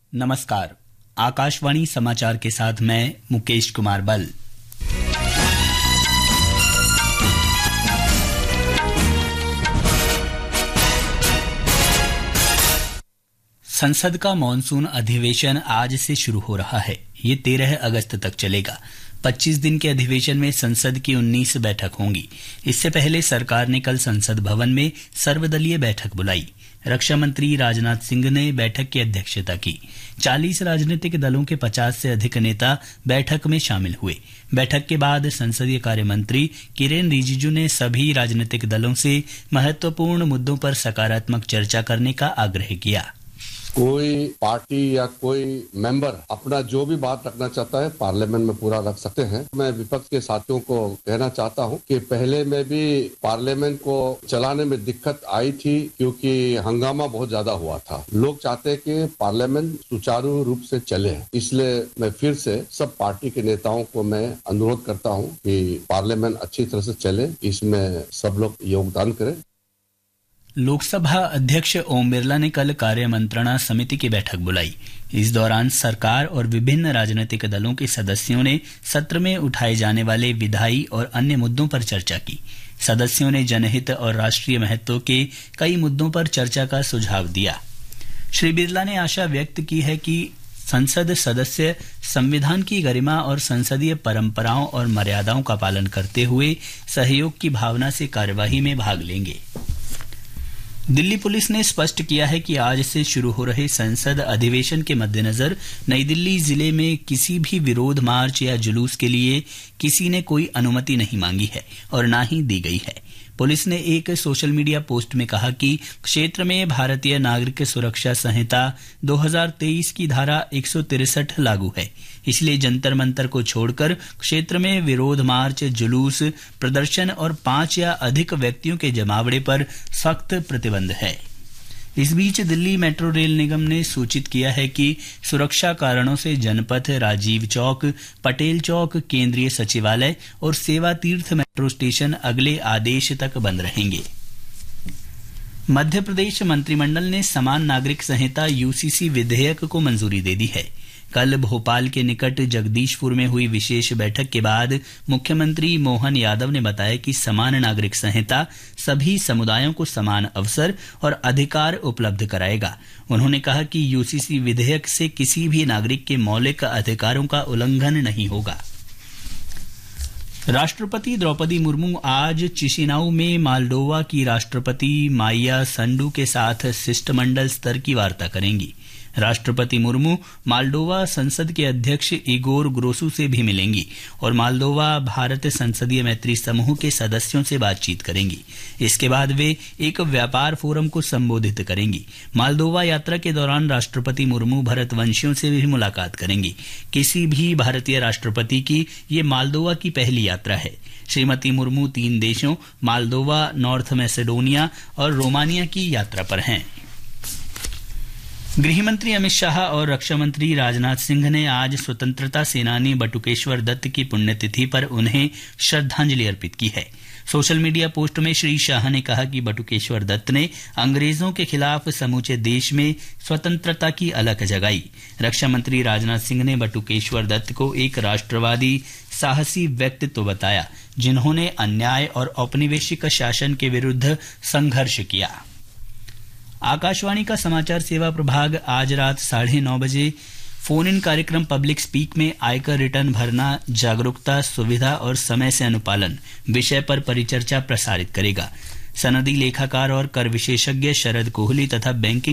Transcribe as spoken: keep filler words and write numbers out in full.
नमस्कार। आकाशवाणी समाचार के साथ मैं मुकेश कुमार बल। संसद का मॉनसून अधिवेशन आज से शुरू हो रहा है। ये तेरह अगस्त तक चलेगा। पच्चीस दिन के अधिवेशन में संसद की उन्नीस बैठक होंगी। इससे पहले सरकार ने कल संसद भवन में सर्वदलीय बैठक बुलाई। रक्षा मंत्री राजनाथ सिंह ने बैठक की अध्यक्षता की। चालीस राजनीतिक दलों के पचास से अधिक नेता बैठक में शामिल हुए। बैठक के बाद संसदीय कार्य मंत्री किरेन रिजिजू ने सभी राजनीतिक दलों से महत्वपूर्ण मुद्दों पर सकारात्मक चर्चा करने का आग्रह किया। कोई पार्टी या कोई मेंबर अपना जो भी बात रखना चाहता है पार्लियामेंट में पूरा रख सकते हैं। मैं विपक्ष के साथियों को कहना चाहता हूं कि पहले में भी पार्लियामेंट को चलाने में दिक्कत आई थी क्योंकि हंगामा बहुत ज्यादा हुआ था। लोग चाहते हैं कि पार्लियामेंट सुचारू रूप से चले, इसलिए मैं फिर से सब पार्टी के नेताओं को मैं अनुरोध करता हूं कि पार्लियामेंट अच्छी तरह से चले, इसमें सब लोग योगदान करें। लोकसभा अध्यक्ष ओम बिरला ने कल कार्य मंत्रणा समिति की बैठक बुलाई। इस दौरान सरकार और विभिन्न राजनीतिक दलों के सदस्यों ने सत्र में उठाए जाने वाले विधायी और अन्य मुद्दों पर चर्चा की। सदस्यों ने जनहित और राष्ट्रीय महत्व के कई मुद्दों पर चर्चा का सुझाव दिया। श्री बिरला ने आशा व्यक्त की है कि संसद सदस्य संविधान की गरिमा और संसदीय परंपराओं और मर्यादाओं का पालन करते हुए सहयोग की भावना से कार्यवाही में भाग लेंगे। दिल्ली पुलिस ने स्पष्ट किया है कि आज से शुरू हो रहे संसद अधिवेशन के मद्देनजर नई दिल्ली जिले में किसी भी विरोध मार्च या जुलूस के लिए किसी ने कोई अनुमति नहीं मांगी है और न ही दी गई है। पुलिस ने एक सोशल मीडिया पोस्ट में कहा कि क्षेत्र में भारतीय नागरिक सुरक्षा संहिता दो हज़ार तेईस की धारा एक सौ तिरसठ लागू है, इसलिए जंतर मंतर को छोड़कर क्षेत्र में विरोध मार्च, जुलूस, प्रदर्शन और पांच या अधिक व्यक्तियों के जमावड़े पर सख्त प्रतिबंध है। इस बीच दिल्ली मेट्रो रेल निगम ने सूचित किया है कि सुरक्षा कारणों से जनपथ, राजीव चौक, पटेल चौक, केंद्रीय सचिवालय और सेवा तीर्थ मेट्रो स्टेशन अगले आदेश तक बंद रहेंगे। मध्य प्रदेश मंत्रिमंडल ने समान नागरिक संहिता यूसीसी विधेयक को मंजूरी दे दी है। कल भोपाल के निकट जगदीशपुर में हुई विशेष बैठक के बाद मुख्यमंत्री मोहन यादव ने बताया कि समान नागरिक संहिता सभी समुदायों को समान अवसर और अधिकार उपलब्ध कराएगा। उन्होंने कहा कि यूसीसी विधेयक से किसी भी नागरिक के मौलिक अधिकारों का उल्लंघन नहीं होगा। राष्ट्रपति द्रौपदी मुर्मू आज चिशिनाऊ में मालडोवा की राष्ट्रपति माइया संडू के साथ शिष्टमंडल स्तर की वार्ता करेंगी। राष्ट्रपति मुर्मू मालडोवा संसद के अध्यक्ष इगोर ग्रोसू से भी मिलेंगी और मालडोवा भारत संसदीय मैत्री समूह के सदस्यों से बातचीत करेंगी। इसके बाद वे एक व्यापार फोरम को संबोधित करेंगी। मालडोवा यात्रा के दौरान राष्ट्रपति मुर्मू भारतवंशियों से भी मुलाकात करेंगी। किसी भी भारतीय राष्ट्रपति की ये मालडोवा की पहली यात्रा है। श्रीमती मुर्मू तीन देशों मालडोवा, नॉर्थ मैसेडोनिया और रोमानिया की यात्रा पर हैं। गृहमंत्री अमित शाह और रक्षा मंत्री राजनाथ सिंह ने आज स्वतंत्रता सेनानी बटुकेश्वर दत्त की पुण्यतिथि पर उन्हें श्रद्धांजलि अर्पित की है। सोशल मीडिया पोस्ट में श्री शाह ने कहा कि बटुकेश्वर दत्त ने अंग्रेजों के खिलाफ समूचे देश में स्वतंत्रता की अलख जगाई। रक्षा मंत्री राजनाथ सिंह ने बटुकेश्वर दत्त को एक राष्ट्रवादी साहसी व्यक्तित्व बताया, जिन्होंने अन्याय और औपनिवेशिक शासन के विरुद्ध संघर्ष किया। आकाशवाणी का समाचार सेवा प्रभाग आज रात साढ़े नौ बजे फोन इन कार्यक्रम पब्लिक स्पीक में आयकर रिटर्न भरना, जागरूकता, सुविधा और समय से अनुपालन विषय पर परिचर्चा प्रसारित करेगा। सनदी लेखाकार और कर विशेषज्ञ शरद कोहली तथा बैंकिंग